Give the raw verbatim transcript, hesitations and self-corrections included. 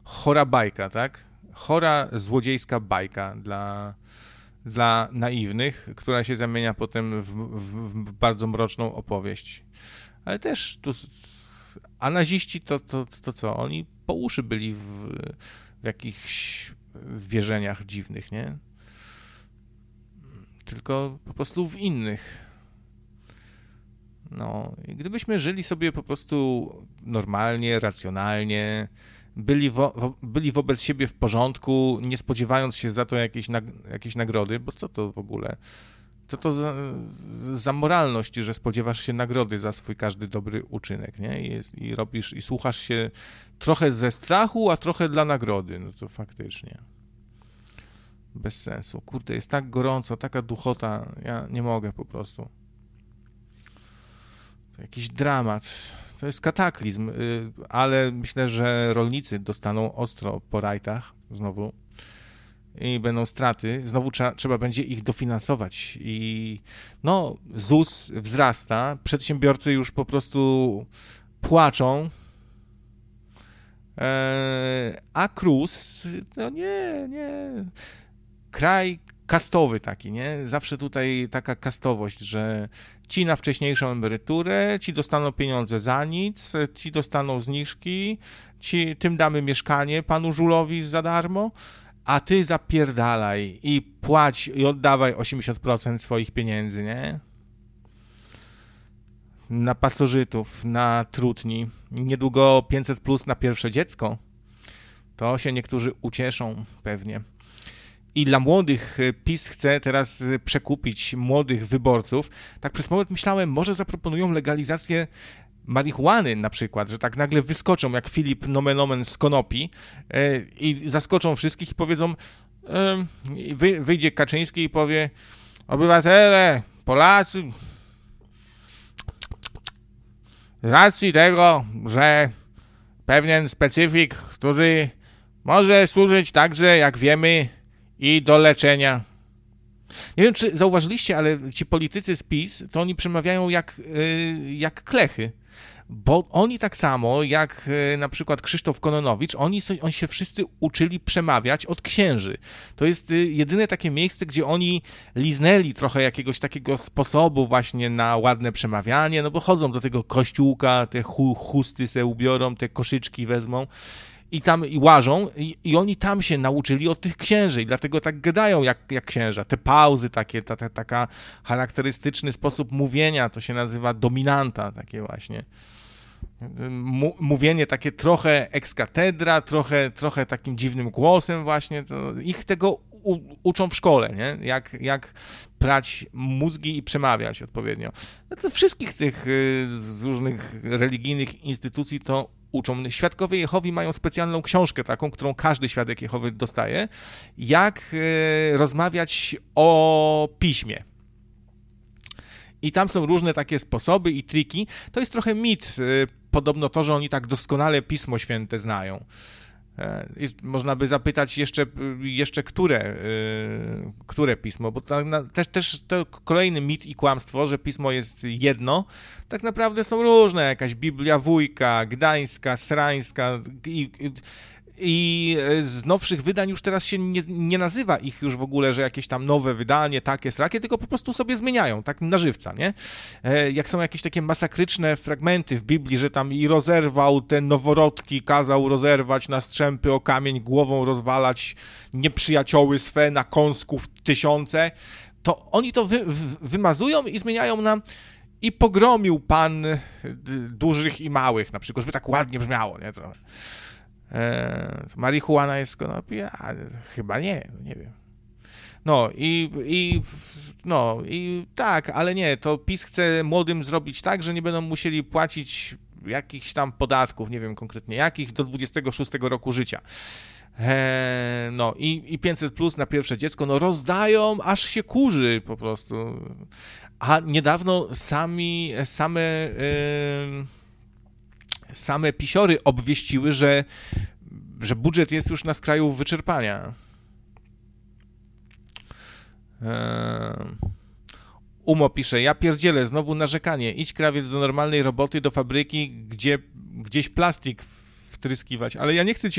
chora bajka, tak? Chora, złodziejska bajka dla, dla naiwnych, która się zamienia potem w, w, w bardzo mroczną opowieść. Ale też tu, a naziści to, to, to co? Oni po uszy byli w, w jakichś wierzeniach dziwnych, nie? Tylko po prostu w innych. No, i gdybyśmy żyli sobie po prostu normalnie, racjonalnie, byli, wo, wo, byli wobec siebie w porządku, nie spodziewając się za to jakiejś, nag, jakiejś nagrody, bo co to w ogóle? Co to za, za moralność, że spodziewasz się nagrody za swój każdy dobry uczynek, nie? I, jest, i robisz, i słuchasz się trochę ze strachu, a trochę dla nagrody, no to faktycznie. Bez sensu. Kurde, jest tak gorąco, taka duchota, ja nie mogę po prostu. To jakiś dramat. To jest kataklizm, ale myślę, że rolnicy dostaną ostro po rajtach znowu i będą straty. Znowu trzeba, trzeba będzie ich dofinansować i no, Z U S wzrasta, przedsiębiorcy już po prostu płaczą, a KRUS, no nie, nie... Kraj kastowy taki, nie? Zawsze tutaj taka kastowość, że ci na wcześniejszą emeryturę, ci dostaną pieniądze za nic, ci dostaną zniżki, ci, tym damy mieszkanie panu Żulowi za darmo, a ty zapierdalaj i płać i oddawaj osiemdziesiąt procent swoich pieniędzy, nie? Na pasożytów, na trutni, niedługo pięćset plus na pierwsze dziecko, to się niektórzy ucieszą pewnie. I dla młodych PiS chce teraz przekupić młodych wyborców. Tak przez moment myślałem, może zaproponują legalizację marihuany na przykład, że tak nagle wyskoczą jak Filip nomen omen z konopi yy, i zaskoczą wszystkich i powiedzą, yy, wy, wyjdzie Kaczyński i powie, obywatele, Polacy, z racji tego, że pewien specyfik, który może służyć także, jak wiemy, i do leczenia. Nie wiem, czy zauważyliście, ale ci politycy z PiS, to oni przemawiają jak, yy, jak klechy. Bo oni tak samo, jak yy, na przykład Krzysztof Kononowicz, oni, so, oni się wszyscy uczyli przemawiać od księży. To jest yy, jedyne takie miejsce, gdzie oni liznęli trochę jakiegoś takiego sposobu właśnie na ładne przemawianie, no bo chodzą do tego kościółka, te hu, chusty se ubiorą, te koszyczki wezmą. I tam i łażą, i, i oni tam się nauczyli od tych księży i dlatego tak gadają jak, jak księża. Te pauzy takie, ta, ta, taka charakterystyczny sposób mówienia, to się nazywa dominanta, takie właśnie. M- mówienie takie trochę ex cathedra, trochę, trochę takim dziwnym głosem właśnie, to ich tego u, uczą w szkole, nie? Jak, jak prać mózgi i przemawiać odpowiednio. No to wszystkich tych y, z różnych religijnych instytucji to uczą. Świadkowie Jehowi mają specjalną książkę taką, którą każdy świadek Jehowy dostaje, jak y, rozmawiać o piśmie. I tam są różne takie sposoby i triki. To jest trochę mit, y, podobno to, że oni tak doskonale Pismo Święte znają. Jest, można by zapytać jeszcze, jeszcze które, yy, które pismo, bo to, na, też, też to kolejny mit i kłamstwo, że pismo jest jedno, tak naprawdę są różne, jakaś Biblia Wujka, Gdańska, Srańska i, i, i z nowszych wydań już teraz się nie, nie nazywa ich już w ogóle, że jakieś tam nowe wydanie, takie, srakie, tylko po prostu sobie zmieniają, tak na żywca, nie? Jak są jakieś takie masakryczne fragmenty w Biblii, że tam i rozerwał te noworodki, kazał rozerwać na strzępy o kamień, głową rozwalać nieprzyjacioły swe na kąsków tysiące, to oni to wy, wy, wymazują i zmieniają na i pogromił Pan dużych i małych, na przykład, żeby tak ładnie brzmiało, nie? Trochę. E, marihuana jest z konopi? A, chyba nie, nie wiem. No i, i no i tak, ale nie, to PiS chce młodym zrobić tak, że nie będą musieli płacić jakichś tam podatków, nie wiem konkretnie jakich, do dwudziestego szóstego roku życia. E, no i, i pięćset plus na pierwsze dziecko, no rozdają, aż się kurzy po prostu. A niedawno sami, same... Yy, Same pisiory obwieściły, że, że budżet jest już na skraju wyczerpania. Eee... Umo pisze, ja pierdzielę, znowu narzekanie. Idź krawiec do normalnej roboty, do fabryki, gdzie gdzieś plastik wtryskiwać. Ale ja nie chcę ci